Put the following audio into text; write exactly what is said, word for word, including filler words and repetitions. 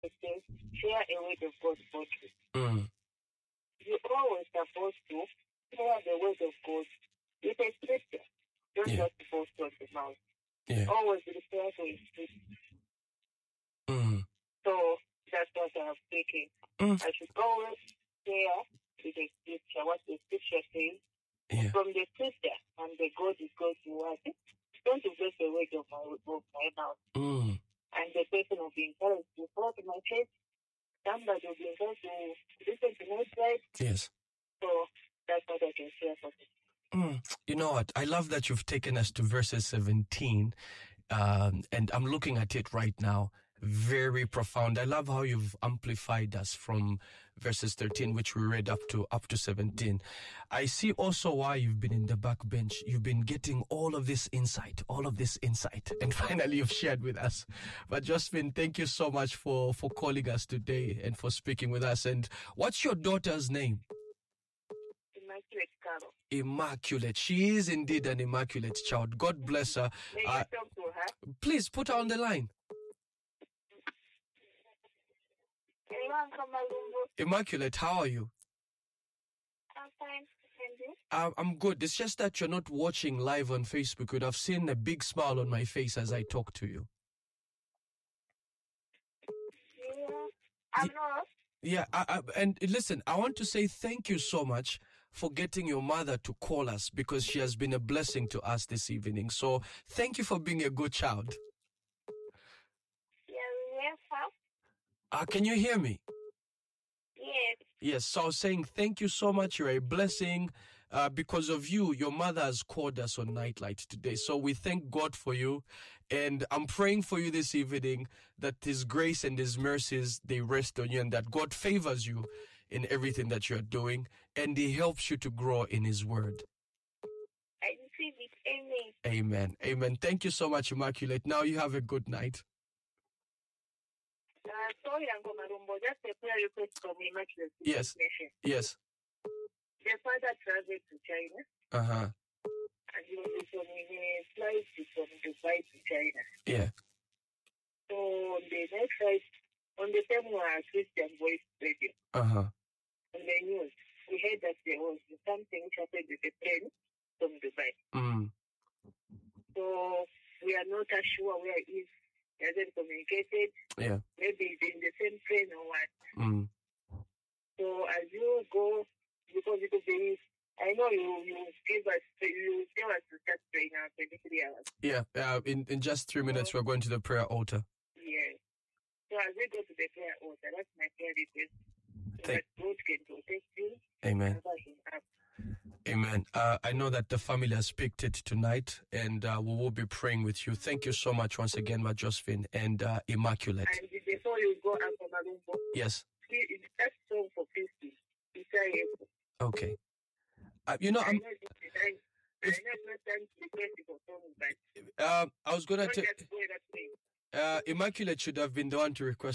it says, share a word of God boldly. Mm. You're always supposed to share the word of God with a scripture. Don't Yeah. just post on the mouth. Yeah. Always refer to a scripture. Mm. So that's what I'm thinking. Mm. I should always share with the scripture what the scripture says. Yeah. From the scripture, and the God is going to work. Don't you break the word of my, of my mouth. Mm. And the person will be encouraged to follow my faith. Somebody will be encouraged to listen to my side. Yes. So that's what I can share for you. Mm. You know what? I love that you've taken us to verses seventeen, um, and I'm looking at it right now. Very profound. I love how you've amplified us from verses thirteen, which we read up to up to seventeen. I see also why you've been in the back bench. You've been getting all of this insight, all of this insight, and finally you've shared with us. But Josephine, thank you so much for for calling us today and for speaking with us. And what's your daughter's name? Immaculate Carol. Immaculate. She is indeed an immaculate child. God bless her. May Uh, you talk to her? please put her on the line. Hello, Uncle Malumbo. Immaculate, how are you? I'm fine. And you? Uh, I'm good. It's just that you're not watching live on Facebook. You'd have seen a big smile on my face as I talk to you. Yeah. I'm not. Yeah, I, I, and listen, I want to say thank you so much for getting your mother to call us because she has been a blessing to us this evening. So thank you for being a good child. Yeah, yes, huh? Uh, can you hear me? Yes. Yes, so I was saying thank you so much. You're a blessing. Uh, because of you, your mother has called us on Nightlight today. So we thank God for you. And I'm praying for you this evening that His grace and His mercies, they rest on you and that God favors you in everything that you're doing and He helps you to grow in His word. I receive it. Amen. Amen. Amen. Thank you so much, Immaculate. Now you have a good night. Uh, sorry, Uncle Marumbo, just a prayer request from Immaculate. Yes. Nation. Yes. The father traveled to China. Uh-huh. And he was on a flight from Dubai to China. Yeah. So on the next flight, on the time we were Christian Voice Radio, Uh-huh. on the news, we heard that there was something which happened with the plane from Dubai. Mm. So we are not sure where he is. He hasn't communicated. Yeah. Maybe he's in the same plane or what. Mm. So as you go, because it will be, I know you you give us, you tell us to start praying now, twenty-three hours. Yeah. Uh, in, in just three minutes, we're going to the prayer altar. Yes. So as we go to the prayer altar, that's my prayer request. So Thank- that God can protect you. Amen. Cover him up. Amen. Uh, I know that the family has picked it tonight, and uh, we will be praying with you. Thank you so much once again, Ma Josephine and uh, Immaculate. And before you go, Uncle Marumbo, Yes. please, that song for fifty. It's Okay. Uh, you know, I I'm. know it's time. I know it's not time to request for song, but Uh, I was gonna don't tell. just go that way. Uh, Immaculate should have been the one to request.